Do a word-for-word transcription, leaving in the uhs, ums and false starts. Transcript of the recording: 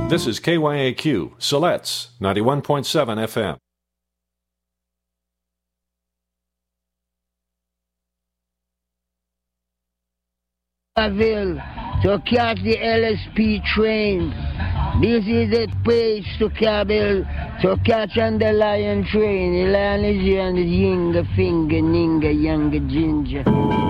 This is K Y A Q, Siletz, ninety-one point seven F M. Avail to catch the L S P train. This is the place to cabin to catch on the lion train. The lion is here and the yinga finger, ninga, younger ginger.